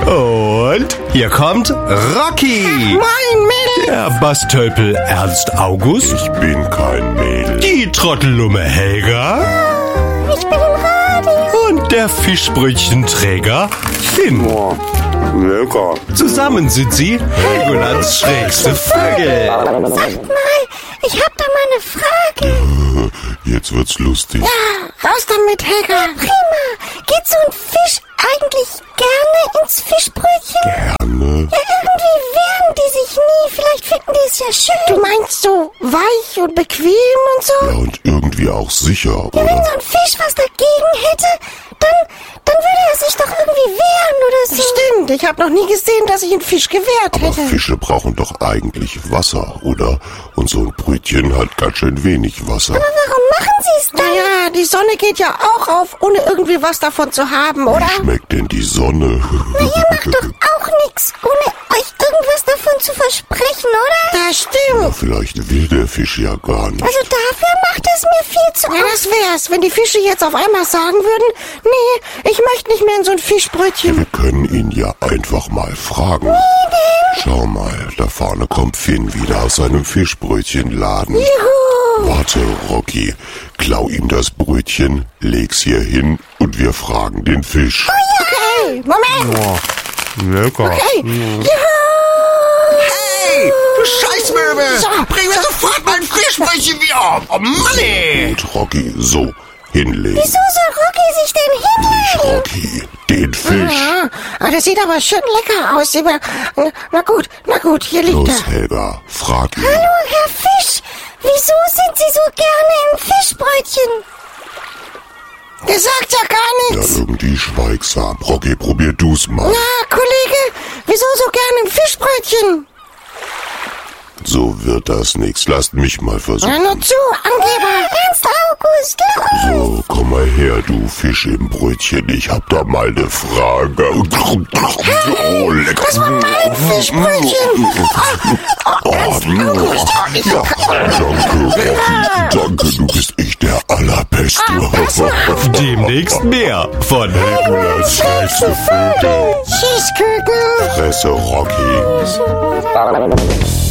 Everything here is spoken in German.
Und hier kommt Rocky. Moin, Mädel. Der Bastölpel Ernst August. Ich bin kein Mädel. Die Trottelnumme Helga. Ich bin im Radio. Und der Fischbrötchenträger Finn. Oh, lecker. Zusammen sind sie Helgolands schrägste Vögel. Sagt mal, ich hab da mal eine Frage. Jetzt wird's lustig. Ja, raus damit, Helga. Prima. Geht so ein Fisch eigentlich gerne ins Fischbrötchen? Gerne. Ja, irgendwie wehren die sich nie. Vielleicht finden die es ja schön. Du meinst so weich und bequem und so? Ja, und irgendwie auch sicher, Ja, wenn oder? so ein Fisch was dagegen hätte, dann würde er sich doch irgendwie wehren oder so. Stimmt, ich habe noch nie gesehen, dass sich ein Fisch gewehrt Aber Fische brauchen doch eigentlich Wasser, oder? Und so ein Brötchen hat ganz schön wenig Wasser. Aber warum machen sie es dann? Naja, die Sonne geht ja auch auf, ohne irgendwie was davon zu haben, oder? Wie schmeckt denn die Sonne? Na, ihr macht doch auch nichts, ohne euch irgendwas davon zu versprechen, oder? Das stimmt. Vielleicht will der Fisch ja gar nicht. Also dafür macht es mir viel zu... Ja, das wär's, wenn die Fische jetzt auf einmal sagen würden, nee, ich möchte nicht mehr in so ein Fischbrötchen. Wir können ihn ja einfach mal fragen. Schau mal, da vorne kommt Finn wieder aus seinem Fischbrötchenladen. Juhu. Warte, Rocky, klau ihm das Brötchen, leg's hier hin und wir fragen den Fisch. Okay, Moment. Lecker. Okay, juhu. Hey, du Scheißmöbel! So. Bring mir sofort mein Fischbrötchen wieder! Oh Mann, ey! Gut, Rocky, so, hinlegen. Wieso soll Rocky sich denn Nicht hinlegen? Rocky, den Fisch. Das sieht aber schön lecker aus. Na gut, hier liegt Los, er. Helga, frag ihn. Hallo, Herr Fisch. Wieso sind Sie so gerne im Fischbrötchen? Der sagt ja gar Ja, nichts. irgendwie schweigsam. Rocky, probier du's mal. Na, Kollege, wieso so gerne im Fischbrötchen? So wird das nix. Lasst mich mal Na, versuchen. nur zu, Angeber. Ernst August, So, komm mal her, du Fisch im Brötchen. Ich hab da mal eine Frage. Oh, lecker. Das war mein Fischbrötchen. Ja, danke, Rocky. Danke, du bist echt der Allerbeste. Demnächst mehr von Helgolands schrägste Vögel. Schießküken. Fresse, Rocky.